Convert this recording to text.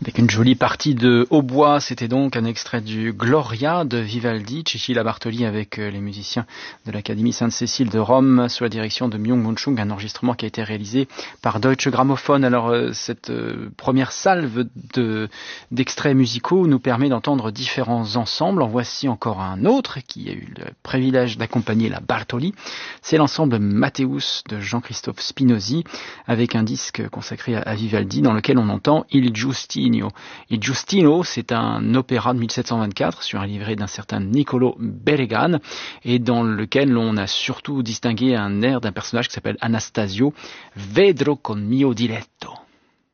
Avec une jolie partie de hautbois, c'était donc un extrait du Gloria de Vivaldi, Cecilia Bartoli avec les musiciens de l'Académie Sainte-Cécile de Rome sous la direction de Myung-Moon Chung, un enregistrement qui a été réalisé par Deutsche Grammophon. Alors cette première salve d'extraits musicaux nous permet d'entendre différents ensembles. En voici encore un autre qui a eu le privilège d'accompagner la Bartoli. C'est l'ensemble Matthäus de Jean-Christophe Spinozzi avec un disque consacré à Vivaldi dans lequel on entend Il Giustino. Il Giustino, c'est un opéra de 1724 sur un livret d'un certain Niccolò Bellegan et dans lequel on a surtout distingué un air d'un personnage qui s'appelle Anastasio, Vedrò con mio diletto.